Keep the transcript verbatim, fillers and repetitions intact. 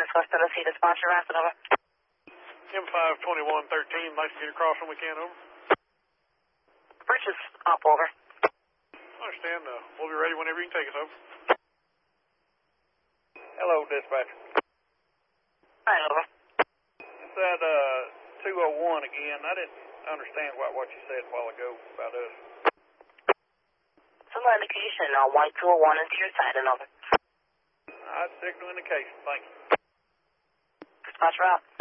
West West Tennessee, dispatcher, rapid, over. M five twenty-one thirteen, nice to get across when we can, over. Bridge is up, over. I understand. Uh, we'll be ready whenever you can take us, over. Hello, dispatcher. Hi, over. It's that uh, two oh one again. I didn't understand what, what you said a while ago about us. Some indication, uh, white two oh one is to your side, and over. I'd signal indication. Thank you. Dispatcher out.